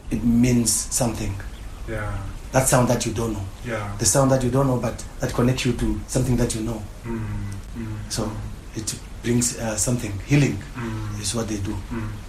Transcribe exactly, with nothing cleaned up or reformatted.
it means something. Yeah. That sound that you don't know. Yeah. The sound that you don't know, but that connects you to something that you know. Mm. Mm. So it brings uh, something. Healing Mm. is what they do. Mm.